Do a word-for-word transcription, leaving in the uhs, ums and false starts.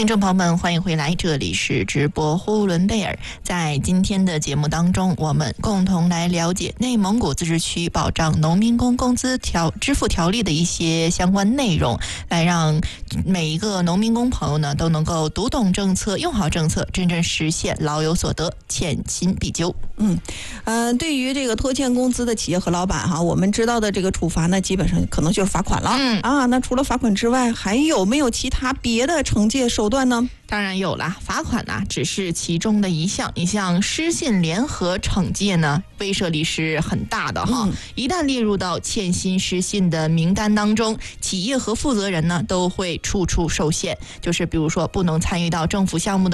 听众朋友们，欢迎回来，这里是直播呼伦贝尔。在今天的节目当中，我们共同来了解内蒙古自治区保障农民工工资条支付条例的一些相关内容，来让每一个农民工朋友呢都能够读懂政策，用好政策，真正实现老有所得，欠薪必究。 嗯，呃，对于这个拖欠工资的企业和老板哈，我们知道的这个处罚呢，基本上可能就是罚款了。 嗯啊，那除了罚款之外，还有没有其他别的惩戒手段呢？ 当然有啦，罚款呢、啊、只是其中的一项。你像失信联合惩戒呢，威慑力是很大的哈、嗯。一旦列入到欠薪失信的名单当中，企业和负责人呢都会处处受限，就是比如说不能参与到政府项目的